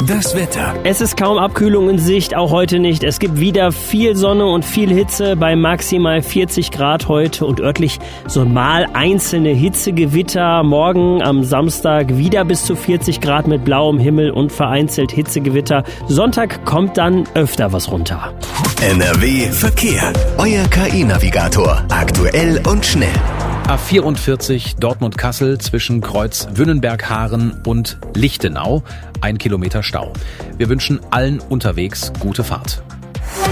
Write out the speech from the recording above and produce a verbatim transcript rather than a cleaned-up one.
Das Wetter. Es ist kaum Abkühlung in Sicht, auch heute nicht. Es gibt wieder viel Sonne und viel Hitze bei maximal vierzig Grad heute und örtlich so mal einzelne Hitzegewitter. Morgen am Samstag wieder bis zu vierzig Grad mit blauem Himmel und vereinzelt Hitzegewitter. Sonntag kommt dann öfter was runter. N R W Verkehr. Euer K I-Navigator. Aktuell und schnell. A vierundvierzig Dortmund-Kassel zwischen Kreuz Wünnenberg-Haaren und Lichtenau. Ein Kilometer Stau. Wir wünschen allen unterwegs gute Fahrt.